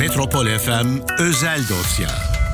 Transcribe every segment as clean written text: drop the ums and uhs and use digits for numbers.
Metropol FM Özel Dosya.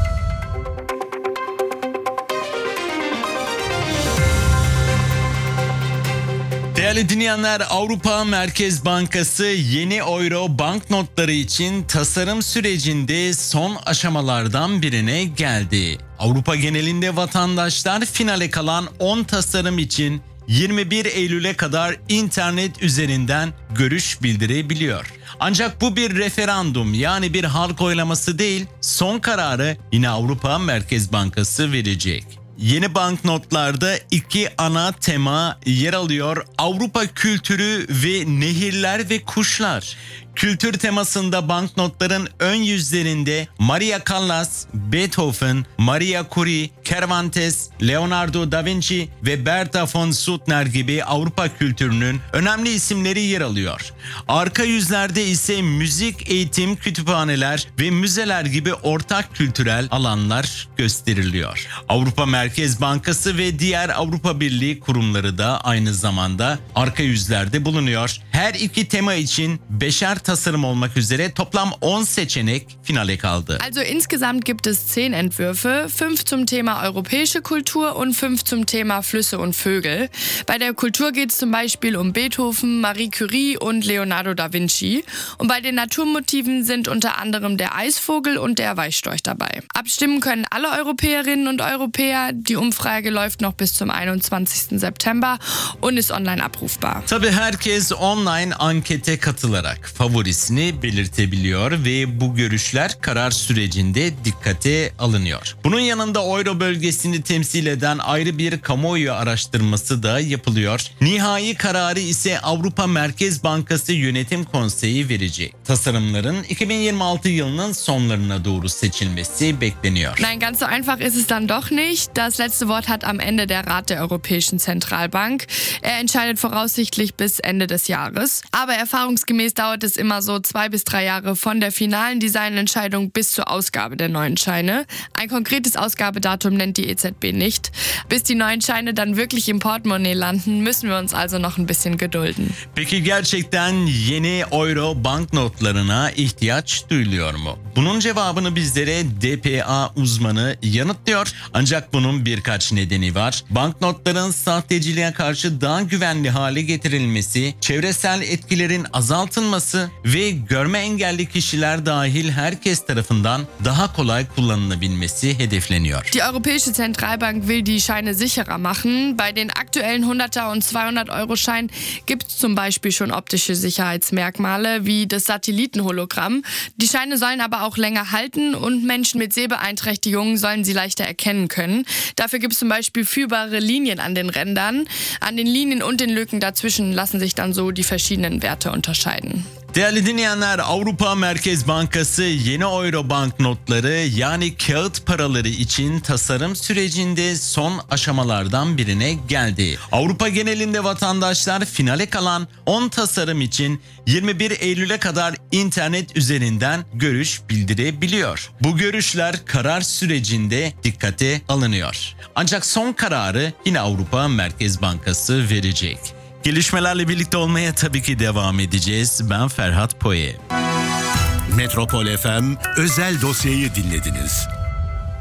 Değerli dinleyenler, Avrupa Merkez Bankası yeni euro banknotları için tasarım sürecinde son aşamalardan birine geldi. Avrupa genelinde vatandaşlar finale kalan 10 tasarım için 21 Eylül'e kadar internet üzerinden görüş bildirebiliyor. Ancak bu bir referandum, yani bir halk oylaması değil, son kararı yine Avrupa Merkez Bankası verecek. Yeni banknotlarda iki ana tema yer alıyor: Avrupa kültürü ve nehirler ve kuşlar. Kültür temasında banknotların ön yüzlerinde Maria Callas, Beethoven, Maria Curie, Cervantes, Leonardo da Vinci ve Bertha von Suttner gibi Avrupa kültürünün önemli isimleri yer alıyor. Arka yüzlerde ise müzik, eğitim, kütüphaneler ve müzeler gibi ortak kültürel alanlar gösteriliyor. Avrupa Merkez Bankası ve diğer Avrupa Birliği kurumları da aynı zamanda arka yüzlerde bulunuyor. Her iki tema için 5'er tasarım olmak üzere toplam 10 seçenek finale kaldı. Also insgesamt gibt es 10 Entwürfe, 5 zum Thema europäische Kultur und 5 zum Thema Flüsse und Vögel. Bei der Kultur geht es zum Beispiel um Beethoven, Marie Curie und Leonardo da Vinci. Und bei den Naturmotiven sind unter anderem der Eisvogel und der Weißstorch dabei. Abstimmen können alle Europäerinnen und Europäer. Die Umfrage läuft noch bis zum 21. September und ist online abrufbar. Tabii herkes online ankete katılarak favorisini belirtebiliyor ve bu görüşler karar sürecinde dikkate alınıyor. Bunun yanında Euro bölgesini temsil eden ayrı bir kamuoyu araştırması da yapılıyor. Nihai kararı ise Avrupa Merkez Bankası Yönetim Konseyi verecek. Tasarımların 2026 yılının sonlarına doğru seçilmesi bekleniyor. Nein, ganz so einfach ist es dann doch nicht. Das letzte Wort hat am Ende der Rat der Europäischen Zentralbank. Er entscheidet voraussichtlich bis Ende des Jahres. Aber erfahrungsgemäß dauert es immer so 2 bis 3 Jahre von der finalen Designentscheidung bis zur Ausgabe der neuen Scheine. Ein konkretes Ausgabedatum nennt die EZB nicht. Bis die neuen Scheine dann wirklich im Portemonnaie landen, müssen wir uns also noch ein bisschen gedulden. Peki gerçekten yeni euro banknotlarına ihtiyaç duyuluyor mu? Bunun cevabını bizlere DPA uzmanı yanıtlıyor. Ancak bunun birkaç nedeni var. Banknotların sahteciliğe karşı daha güvenli hale getirilmesi, çevresel etkilerin azaltılması ve görme engelli kişiler dahil herkes tarafından daha kolay kullanılabilmesi hedefleniyor. Die Europäische Zentralbank will die Scheine sicherer machen. Bei den aktuellen 100er und 200-Euro-Scheinen gibt es zum Beispiel schon optische Sicherheitsmerkmale wie das Satellitenhologramm. Die Scheine sollen aber auch länger halten und Menschen mit Sehbeeinträchtigungen sollen sie leichter erkennen können. Dafür gibt es zum Beispiel führbare Linien an den Rändern. An den Linien und den Lücken dazwischen lassen sich dann so die verschiedenen Werte unterscheiden. Değerli dinleyenler, Avrupa Merkez Bankası yeni euro banknotları, yani kağıt paraları için tasarım sürecinde son aşamalardan birine geldi. Avrupa genelinde vatandaşlar finale kalan 10 tasarım için 21 Eylül'e kadar internet üzerinden görüş bildirebiliyor. Bu görüşler karar sürecinde dikkate alınıyor. Ancak son kararı yine Avrupa Merkez Bankası verecek. Gelişmelerle birlikte olmaya tabii ki devam edeceğiz. Ben Ferhat Poye. Metropol FM Özel Dosya'yı dinlediniz.